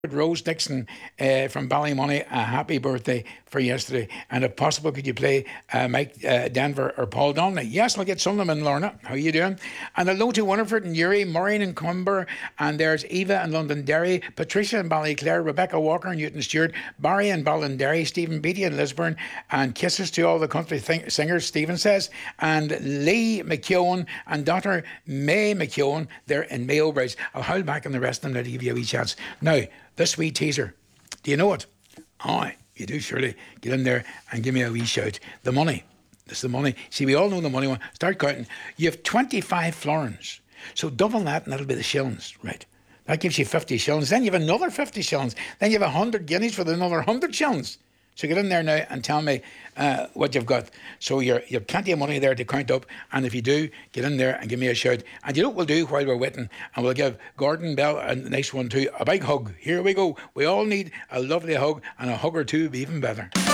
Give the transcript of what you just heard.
Rose Dixon from Ballymoney, a happy birthday for yesterday. And if possible, could you play Mike Denver or Paul Donnelly? Yes, I'll get some of them in, Lorna. How you doing? And hello to Winifred and Yuri, Maureen and Cumber, and there's Eva in Londonderry, Patricia in Ballyclare, Rebecca Walker and Newton Stewart, Barry in Ballinderry, Stephen Beattie in Lisburn, and kisses to all the country singers, Stephen says, and Lee McKeown and daughter May McKeown, they're in Mayo Bridge. I'll hold back on the rest of them to give you a wee chance. Now, this wee teaser, do you know it? Aye, you do surely. Get in there and give me a wee shout. The money. This is the money. See, we all know the money one. Start counting. You have 25 florins. So double that and that'll be the shillings, right? That gives you 50 shillings. Then you have another 50 shillings. Then you have 100 guineas for another 100 shillings. So get in there now and tell me what you've got. So you've plenty of money there to count up. And if you do, get in there and give me a shout. And you know what we'll do while we're waiting? And we'll give Gordon Bell a nice one too. A big hug. Here we go. We all need a lovely hug, and a hug or two would be even better.